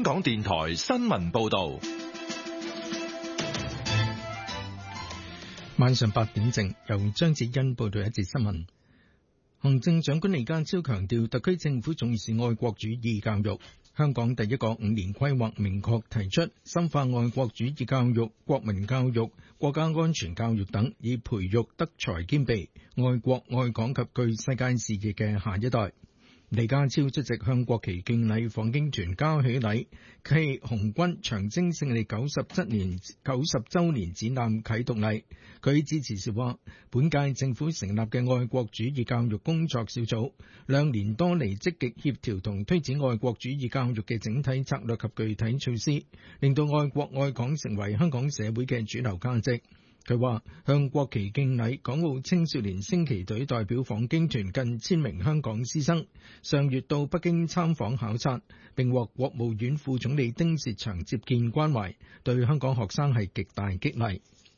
港電台新聞報道。 晚上8點正，由張子欣報道一節新聞。行政長官李家超強調，特區政府重視愛國主義教育。香港第一個5年規劃明確提出，深化愛國主義教育、國民教育、國家安全教育等，以培育德才兼備、愛國愛港及具世界視野嘅下一代。李家超出席向國旗敬禮訪京團交喜禮暨紅軍長征勝利90週年展覽啟動禮。佢致辭時話，本屆政府成立嘅愛國主義教育工作小組2年多嚟積極協調同推展愛國主義教育嘅整體策略及具體措施，令到愛國愛港成為香港社會嘅主流價值。佢話向國旗敬禮，港澳青少年升旗隊代表訪京團近1000名香港師生，上月到北京參訪考察，並獲國務院副總理丁薛祥接見關懷，對香港學生係極大激勵。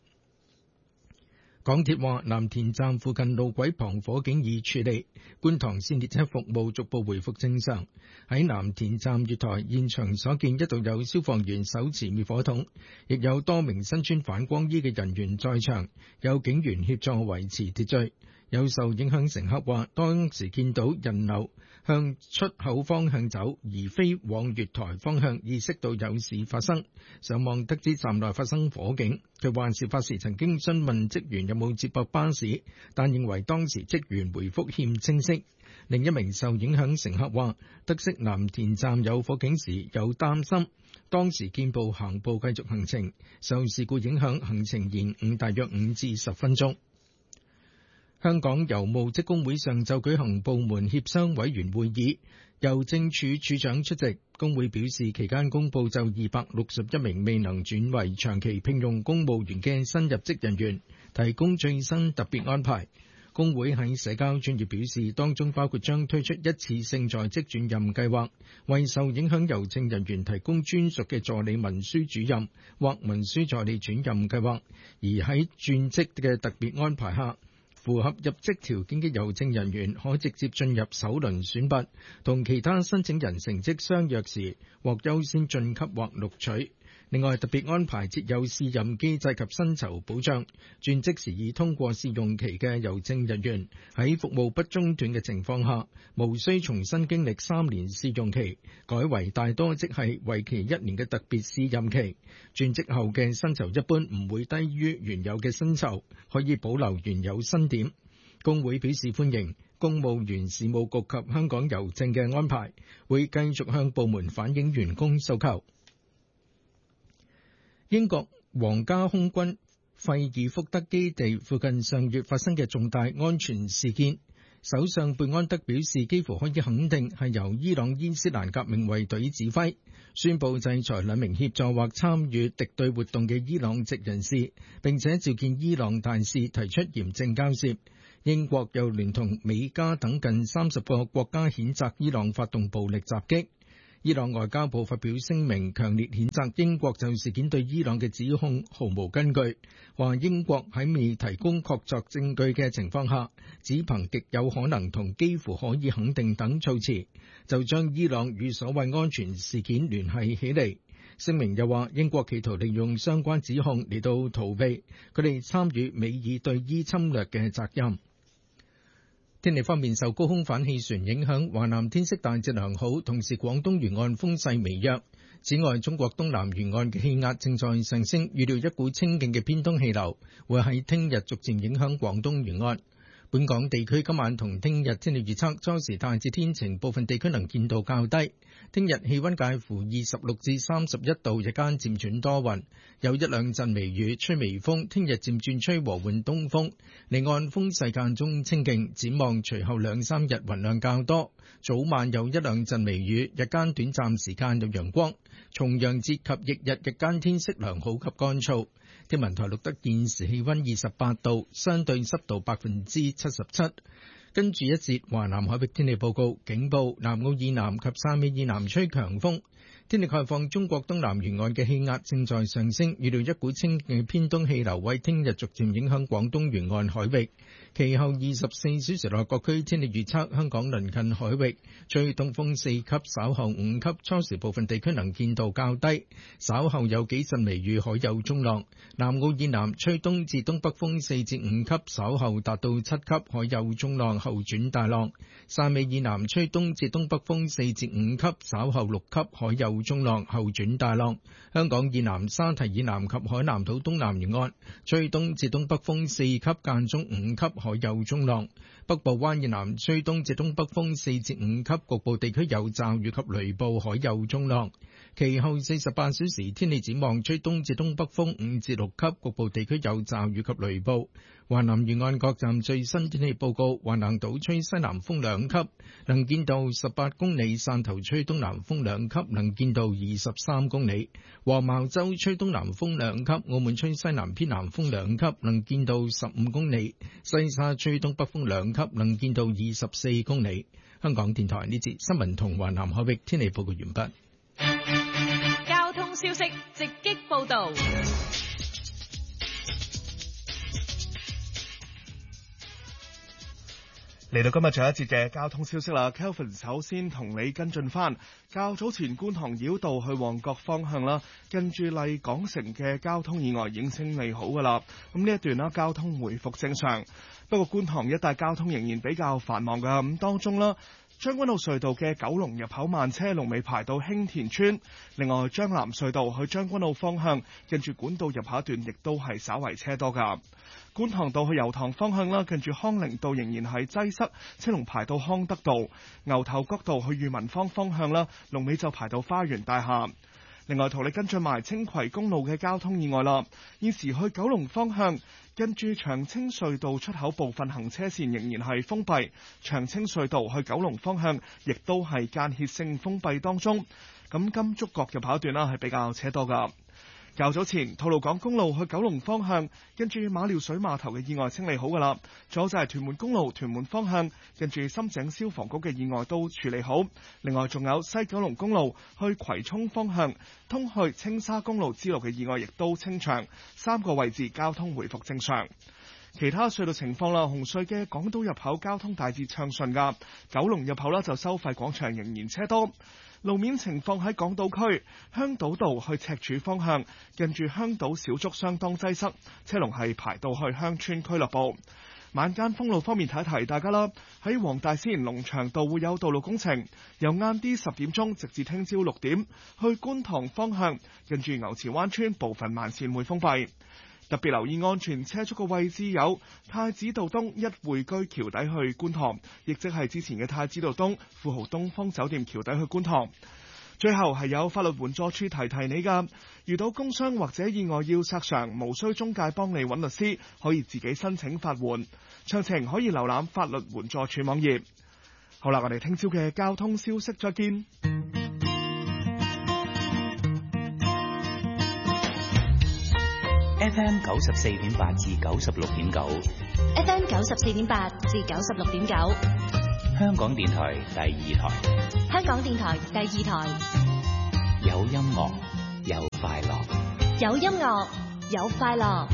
港鐵話藍田站附近路軌旁火警已處理，觀塘線列車服務逐步回復正常。喺藍田站月台現場所見，一度有消防員手持滅火筒，亦有多名身穿反光衣嘅人員在場，有警員協助維持秩序。有受影響乘客話，當時見到人流向出口方向走，而非往月台方向，意識到有事發生。上網得知站內發生火警，佢話事發時曾經詢問職員有冇接駁巴士，但認為當時職員回覆欠清晰。另一名受影響乘客話，得悉藍田站有火警時有擔心，當時見步行步繼續行程，受事故影響行程延誤大約5至10分鐘。香港郵務職工會上晝舉行部門協商委員會議，郵政處處長出席。工會表示，期間公佈就261名未能轉為長期聘用公務員嘅新入職人員提供最新特別安排。工會喺社交專頁表示，當中包括將推出一次性在職轉任計劃，為受影響郵政人員提供專屬嘅助理文書主任或文書助理轉任計劃，而喺轉職嘅特別安排下，符合入職條件嘅郵政人員可直接進入首輪選拔，同其他申請人成績相若時，獲優先晉級或錄取。另外，特別安排設有試任機制及薪酬保障，轉職時已通過試用期嘅郵政人員喺服務不中斷嘅情況下，無需重新經歷3年試用期，改為大多職系為期1年嘅特別試任期。轉職後嘅薪酬一般唔會低於原有嘅薪酬，可以保留原有薪點。工會表示歡迎公務員事務局及香港郵政嘅安排，會繼續向部門反映員工訴求。英國皇家空軍費爾福德基地附近上月發生嘅重大安全事件，首相貝安德表示幾乎可以肯定係由伊朗伊斯蘭革命衛隊指揮，宣布制裁2名協助或參與敵對活動嘅伊朗籍人士，並且召見伊朗大使提出嚴正交涉。英國又聯同美加等近30個國家譴責伊朗發動暴力襲擊。伊朗外交部發表聲明，強烈譴責英國就事件對伊朗嘅指控毫無根據，話英國喺未提供確鑿證據嘅情況下，只憑極有可能同幾乎可以肯定等措辭，就將伊朗與所謂安全事件聯繫起嚟。聲明又話，英國企圖利用相關指控嚟到逃避佢哋參與美爾對伊侵略嘅責任。天氣方面，受高空反氣旋影響，華南天色大致良好，同時廣東沿岸風勢微弱。此外，中國東南沿岸嘅氣壓正在上升，預料一股清勁嘅偏東氣流會喺聽日逐漸影響廣東沿岸。本港地區今晚同聽日天氣預測，初時大致天晴，部分地區能見度較低。聽日氣溫介乎26至31度，日間漸轉多雲，有一兩陣微雨，吹微風。聽日漸轉吹和緩東風，離岸風勢間中清勁。展望隨後2-3日雲量較多，早晚有一兩陣微雨，日間短暫時間有陽光。重陽節及翌日日間天色良好及乾燥。天文台錄得現時氣溫28度，相對濕度77%。跟住一節華南海域天氣報告，警報南澳以南及汕尾以南吹強風。 天氣概況，中國東南沿岸嘅氣壓正在上升，預料一股清勁嘅偏東氣流為聽日逐漸影響廣東沿岸海域。其後24小時內各區天氣預測，香港鄰近海域吹東風4級，稍後5級，初時部分地區能見度較低，稍後有幾陣微雨，海有中浪。南澳以南吹東至東北風4至5級，稍後達到7級，海有中浪，後轉大浪。汕尾以南吹東至東北風4至5級，稍後6級，海有中浪，後轉大浪。香港以南沙堤以南及海南島東南沿岸吹東至東北風4級，間中5級，海有中浪。北部灣以南吹東至東北風4至5級，局部地區有驟雨及雷暴，海有中浪。其後48小時天氣展望，吹東至東北風5至6級，局部地區有驟雨及雷暴。華南沿岸各站最新天氣報告：橫瀾島吹西南風2級，能見度18公里；汕頭吹東南風2級，能見度23公里；黃茅洲吹東南風2級，澳門吹西南偏南風2級，能見度15公里；西沙吹東北風2級，能見度24公里。香港電台呢節新聞同華南海域天氣報告完畢。 交通消息直擊報道。 嚟到今日最後一節嘅交通消息啦 ，Kelvin 首先同你跟進翻較早前觀塘繞道去旺角方向啦，跟住麗港城嘅交通意外已經清理好噶啦，咁呢一段啦交通回復正常，不過觀塘一帶交通仍然比較繁忙噶，咁當中啦。將軍澳隧道嘅九龍入口慢車龍尾排到興田村，另外將藍隧道去將軍澳方向，跟住管道入口一段亦都係稍為車多噶。觀塘道去油塘方向啦，跟住康寧道仍然係擠塞，車龍排到康德道。牛頭角道去裕民坊方向啦，龍尾就排到花園大廈。另外，同你跟進埋青葵公路嘅交通意外啦。現時去九龍方向，跟住長青隧道出口部分行車線仍然係封閉，長青隧道去九龍方向亦都係間歇性封閉當中。咁金竹角入口段啦係比較車多噶。較早前，吐露港公路去九龍方向，跟住馬料水碼頭嘅意外清理好噶啦。仲有就係屯門公路屯門方向，跟住深井消防局嘅意外都處理好。另外仲有西九龍公路去葵涌方向，通去青沙公路支路嘅意外亦都清場，3個位置交通回復正常。其他隧道情況啦，紅隧嘅港島入口交通大致暢順噶，九龍入口啦就收費廣場仍然車多。路面情況喺港島區香島道去赤柱方向，近住香島小築相當擠塞，車龍係排到去鄉村俱樂部。晚間封路方面提一提大家啦，喺黃大仙龍翔道會有道路工程，由晏啲10點鐘直至聽朝6點，去觀塘方向，近住牛池灣村部分慢線會封閉。特別留意安全車速嘅位置有太子道東一匯居橋底去觀塘，亦即係之前嘅太子道東富豪東方酒店橋底去觀塘。最後係有法律援助處提你㗎，遇到工傷或者意外要索償，無需中介幫你揾律師，可以自己申請法援。詳情可以瀏覽法律援助處網頁。好啦，我哋聽朝嘅交通消息再見。 FM 94.8至96.9 ，FM 94.8至96.9， 香港電台第2台， 香港電台第2台， 有音樂有快樂， 有音樂有快樂。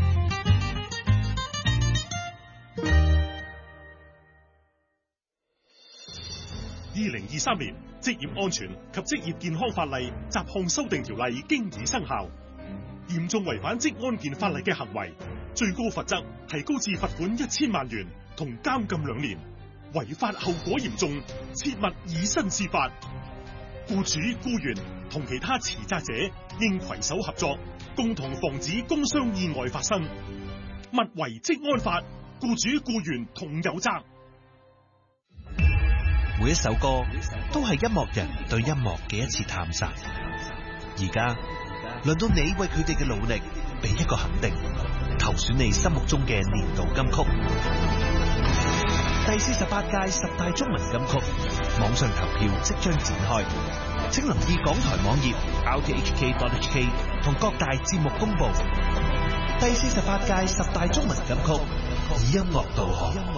2023年職業安全及職業健康法例雜項修訂條例經已生效。嚴重違反職安健法例嘅行為，最高罰則提高至罰款1000萬元同監禁2年。違法後果嚴重，切勿以身試法。僱主、僱員同其他持責者應攜手合作，共同防止工傷意外發生。勿違職安法，僱主僱員同有責。 每一首歌都係音樂人對音樂嘅一次探索。而家輪到你為佢哋嘅努力俾一個肯定，投選你心目中嘅年度金曲。第48屆10大中文金曲網上投票即將展開，請留意港台網頁 rthk.hk 同各大節目公布。第48屆10大中文金曲以音樂導航。